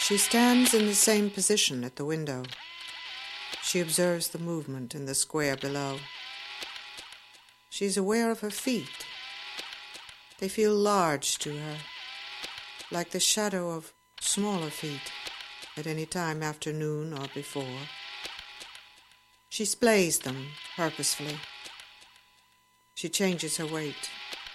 She stands in the same position at the window. She observes the movement in the square below. She is aware of her feet. They feel large to her, like the shadow of smaller feet at any time after noon or before. She splays them purposefully. She changes her weight.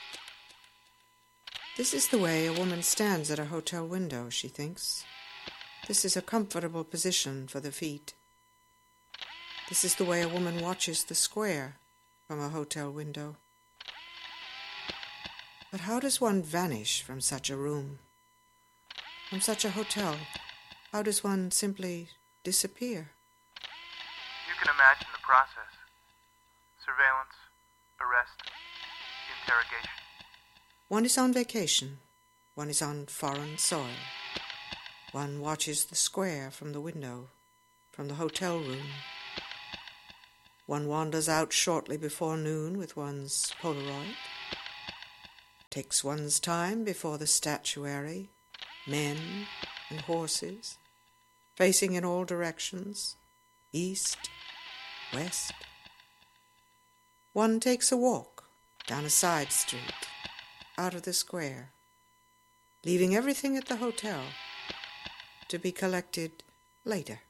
This is the way a woman stands at a hotel window, she thinks. This is a comfortable position for the feet. This is the way a woman watches the square from a hotel window. But how does one vanish from such a room? From such a hotel? How does one simply disappear? You can imagine the process. Surveillance, arrest, interrogation. One is on vacation. One is on foreign soil. One watches the square from the window, from the hotel room. One wanders out shortly before noon with one's Polaroid. Takes one's time before the statuary, men and horses, facing in all directions, east, west. One takes a walk down a side street, out of the square, leaving everything at the hotel to be collected later.